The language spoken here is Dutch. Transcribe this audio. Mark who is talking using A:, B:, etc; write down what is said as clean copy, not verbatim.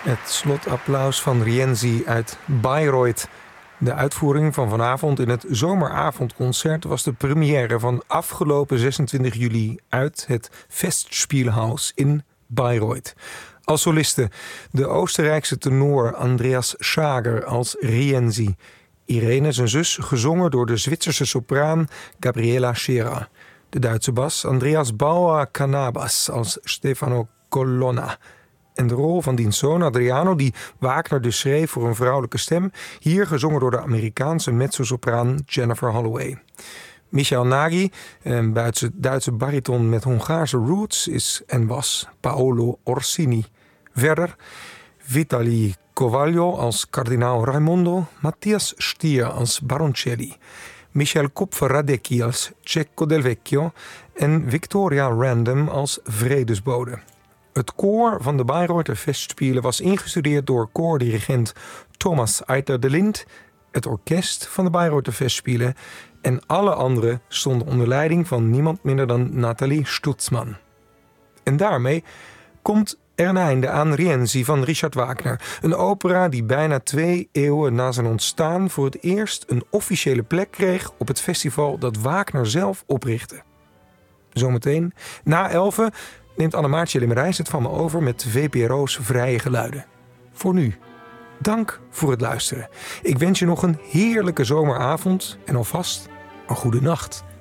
A: Het slotapplaus van Rienzi uit Bayreuth. De uitvoering van vanavond in het zomeravondconcert was de première van afgelopen 26 juli uit het Festspielhaus in Bayreuth. Als soliste de Oostenrijkse tenor Andreas Schager als Rienzi. Irene, zijn zus, gezongen door de Zwitserse sopraan Gabriela Scherer. De Duitse bas Andreas Bauer-Canabas als Stefano Colonna. En de rol van diens zoon Adriano, die Wagner dus schreef voor een vrouwelijke stem, hier gezongen door de Amerikaanse mezzosopraan Jennifer Holloway. Michael Nagy, een Duitse bariton met Hongaarse roots, is en was Paolo Orsini. Verder Vitali Kovaljo als kardinaal Raimondo, Matthias Stier als Baroncelli, Michel Kopfer-Radecki als Cecco del Vecchio en Victoria Random als Vredesbode. Het koor van de Bayreuther Festspielen was ingestudeerd door koordirigent Thomas Eiter de Lind, het orkest van de Bayreuther Festspielen en alle anderen stonden onder leiding van niemand minder dan Nathalie Stutzmann. En daarmee komt er een einde aan Rienzi van Richard Wagner. Een opera die bijna 2 eeuwen na zijn ontstaan voor het eerst een officiële plek kreeg op het festival dat Wagner zelf oprichtte. Zometeen, na 11, neemt Annemaartje Limmerijs het van me over met VPRO's Vrije Geluiden. Voor nu, dank voor het luisteren. Ik wens je nog een heerlijke zomeravond en alvast een goede nacht.